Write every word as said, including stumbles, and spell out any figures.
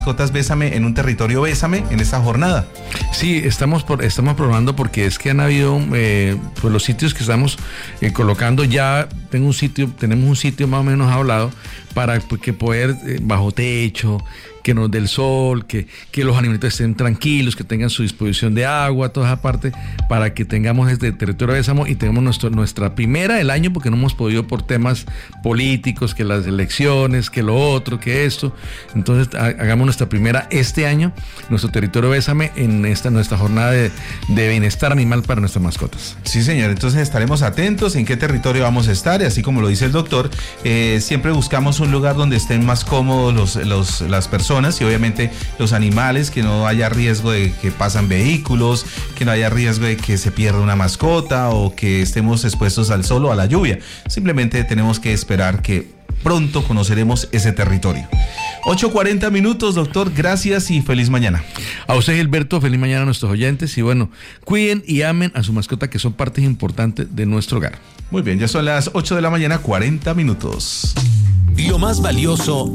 Mascotas Bésame en un territorio Bésame en esta jornada. Sí, estamos por, estamos probando porque es que han habido eh, pues los sitios que estamos eh, colocando. Ya tengo un sitio, tenemos un sitio más o menos hablado para pues, que poder eh, bajo techo, que nos dé el sol, que, que los animalitos estén tranquilos, que tengan su disposición de agua, toda esa parte, para que tengamos este territorio de Bésamo y tengamos nuestro, nuestra primera del año, porque no hemos podido por temas políticos, que las elecciones, que lo otro, que esto. Entonces hagamos nuestra primera este año, nuestro territorio Bésame, en esta nuestra jornada de, de bienestar animal para nuestras mascotas. Sí, señor, entonces estaremos atentos en qué territorio vamos a estar, y así como lo dice el doctor, eh, siempre buscamos un lugar donde estén más cómodos los, los, las personas y obviamente los animales, que no haya riesgo de que pasan vehículos, que no haya riesgo de que se pierda una mascota o que estemos expuestos al sol o a la lluvia. Simplemente tenemos que esperar que pronto conoceremos ese territorio. ocho cuarenta minutos, doctor, gracias y feliz mañana. A usted, Gilberto, feliz mañana a nuestros oyentes y bueno, cuiden y amen a su mascota, que son partes importantes de nuestro hogar. Muy bien, ya son las ocho de la mañana, cuarenta minutos. Lo más valioso